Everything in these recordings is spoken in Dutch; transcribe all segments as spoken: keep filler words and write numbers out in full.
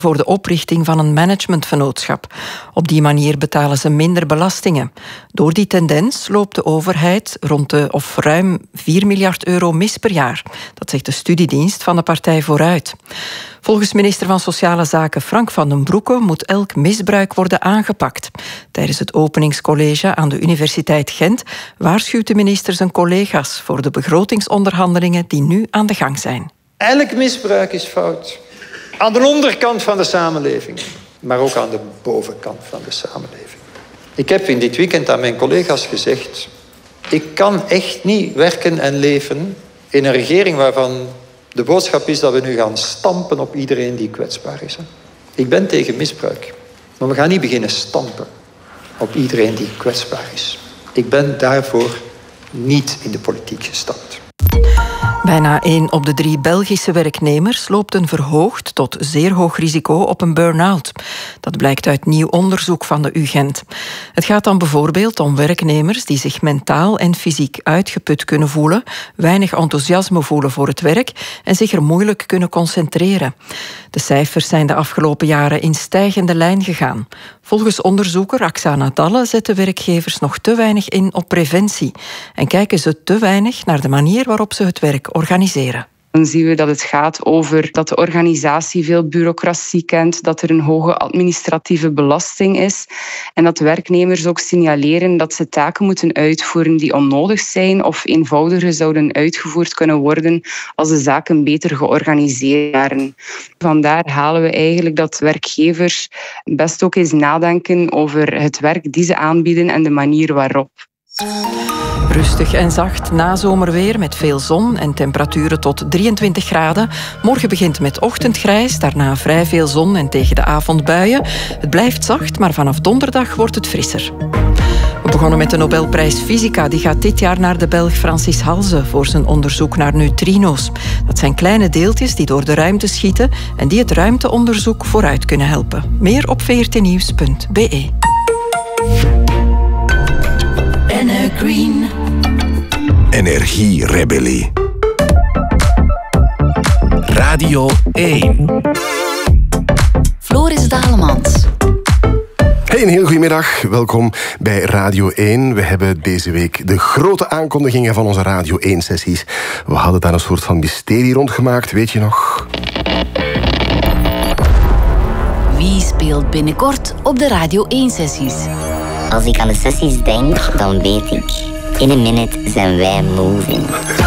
voor de oprichting van een managementvennootschap. Op die manier betalen ze minder belastingen. Door die tendens loopt de overheid rond de of ruim vier miljard euro mis per jaar. Dat zegt de studiedienst van de partij Vooruit. Volgens minister van Sociale Zaken Frank van den Broeke moet elk misbruik worden aangepakt. Tijdens het openingscollege aan de Universiteit Gent waarschuwt de minister zijn collega's voor de begrotingsonderhandelingen die nu aan de gang zijn. Elk misbruik is fout. Aan de onderkant van de samenleving, maar ook aan de bovenkant van de samenleving. Ik heb in dit weekend aan mijn collega's gezegd, ik kan echt niet werken en leven in een regering waarvan de boodschap is dat we nu gaan stampen op iedereen die kwetsbaar is. Ik ben tegen misbruik, maar we gaan niet beginnen stampen op iedereen die kwetsbaar is. Ik ben daarvoor niet in de politiek gestapt. Bijna één op de drie Belgische werknemers loopt een verhoogd tot zeer hoog risico op een burn-out. Dat blijkt uit nieuw onderzoek van de U Gent. Het gaat dan bijvoorbeeld om werknemers die zich mentaal en fysiek uitgeput kunnen voelen, weinig enthousiasme voelen voor het werk en zich er moeilijk kunnen concentreren. De cijfers zijn de afgelopen jaren in stijgende lijn gegaan. Volgens onderzoeker Aksana Dalle zetten werkgevers nog te weinig in op preventie en kijken ze te weinig naar de manier waarop ze het werk organiseren. Dan zien we dat het gaat over dat de organisatie veel bureaucratie kent, dat er een hoge administratieve belasting is en dat werknemers ook signaleren dat ze taken moeten uitvoeren die onnodig zijn of eenvoudiger zouden uitgevoerd kunnen worden als de zaken beter georganiseerd waren. Vandaar halen we eigenlijk dat werkgevers best ook eens nadenken over het werk die ze aanbieden en de manier waarop. Rustig en zacht nazomerweer met veel zon en temperaturen tot drieëntwintig graden. Morgen begint met ochtendgrijs, daarna vrij veel zon en tegen de avond buien. Het blijft zacht, maar vanaf donderdag wordt het frisser. We begonnen met de Nobelprijs Fysica. Die gaat dit jaar naar de Belg Francis Halze voor zijn onderzoek naar neutrino's. Dat zijn kleine deeltjes die door de ruimte schieten en die het ruimteonderzoek vooruit kunnen helpen. Meer op v r t nieuws punt b e. Green. Energierebellie. Radio één. Floris Dalemans. Hey, een heel goedemiddag. Welkom bij Radio één. We hebben deze week de grote aankondigingen van onze Radio één-sessies. We hadden daar een soort van mysterie rondgemaakt, weet je nog? Wie speelt binnenkort op de Radio één-sessies? Als ik aan de sessies denk, dan weet ik, in een minute zijn wij moving.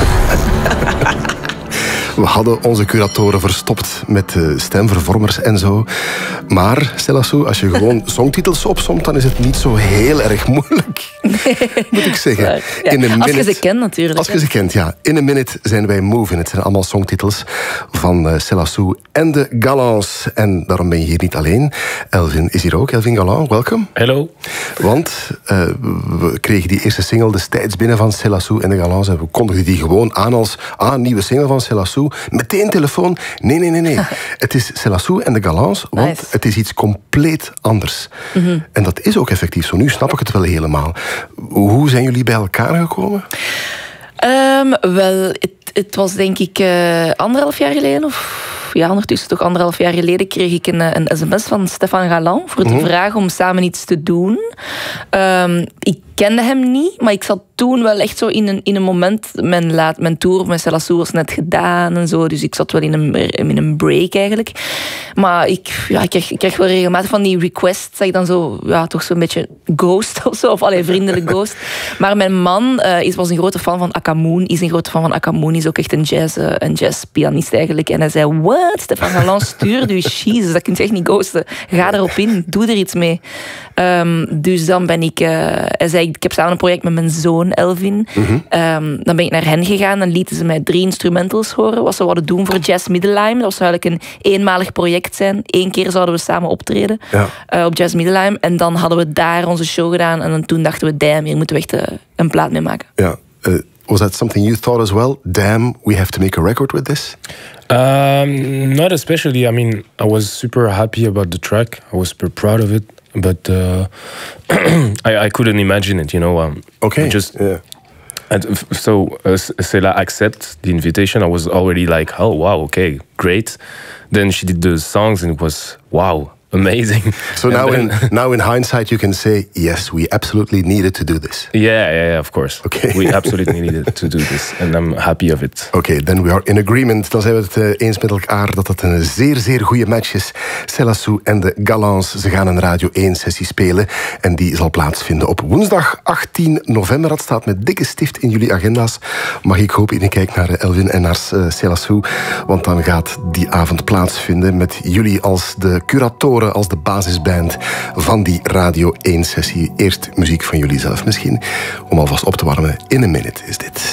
We hadden onze curatoren verstopt met uh, stemvervormers en zo. Maar, Selassou, als je gewoon songtitels opsomt, dan is het niet zo heel erg moeilijk. Nee. Moet ik zeggen. Ja, In a minute, als je ze kent natuurlijk. Als je ze kent, ja. In a minute zijn wij moving. Het zijn allemaal songtitels van uh, Selassou en de Galants. En daarom ben je hier niet alleen. Elvin is hier ook. Elvin Galant, welkom. Hallo. Want uh, we kregen die eerste single destijds binnen van Selassou en de Galants. En we kondigden die gewoon aan als ah, nieuwe single van Selassou. Meteen telefoon. Nee, nee, nee, nee. Het is Selassou en de Galants, want nice. Het is iets compleet anders. Mm-hmm. En dat is ook effectief zo. Nu snap ik het wel helemaal. Hoe zijn jullie bij elkaar gekomen? Um, wel, het, het was denk ik uh, anderhalf jaar geleden, of ja, ondertussen toch anderhalf jaar geleden, kreeg ik een, een sms van Stefan Galant voor de mm-hmm. vraag om samen iets te doen. Um, ik kende hem niet, maar ik zat toen wel echt zo in een, in een moment, mijn, laat, mijn tour met Selassou was net gedaan en zo, dus ik zat wel in een, in een break eigenlijk. Maar ik, ja, ik, kreeg, ik kreeg wel regelmatig van die requests, zeg ik dan zo, ja, toch zo'n beetje ghost of zo, of allee, vriendelijk ghost. Maar mijn man uh, is, was een grote fan van Akamoon, is een grote fan van Akamoon, is ook echt een, jazz, uh, een jazzpianist eigenlijk. En hij zei, what? Stefan Galant stuurt u, jezus, dat kun je echt niet ghosten. Ga erop in, doe er iets mee. Um, dus dan ben ik, uh, hij zei, ik heb samen een project met mijn zoon Elvin. Mm-hmm. Um, dan ben ik naar hen gegaan en lieten ze mij drie instrumentals horen, wat ze wilden doen voor Jazz Middelheim. Dat zou eigenlijk een eenmalig project zijn. Eén keer zouden we samen optreden ja. uh, op Jazz Middelheim. En dan hadden we daar onze show gedaan. En dan toen dachten we, damn, hier moeten we echt uh, een plaat mee maken. Ja, uh, was that something you thought as well? Damn, we have to make a record with this? Um, not especially. I mean, I was super happy about the track. I was super proud of it. But uh, I, I couldn't imagine it, you know. Um, okay. Just, yeah. And so uh, Sela accepted the invitation. I was already like, oh wow, okay, great. Then she did the songs and it was wow, amazing. So now then, in now in hindsight you can say, yes, we absolutely needed to do this. Yeah, yeah, yeah, of course. Okay. We absolutely needed to do this and I'm happy of it. Oké, okay, then we are in agreement. Dan zijn we het uh, eens met elkaar dat het een zeer, zeer goede match is. Selassou en de Galants, ze gaan een Radio één sessie spelen en die zal plaatsvinden op woensdag achttien november. Dat staat met dikke stift in jullie agenda's. Mag ik hopen in kijk naar Elwin en naar uh, Selassou, want dan gaat die avond plaatsvinden met jullie als de curatoren, als de basisband van die Radio één sessie. Eerst muziek van jullie zelf misschien, om alvast op te warmen. In a Minute is dit.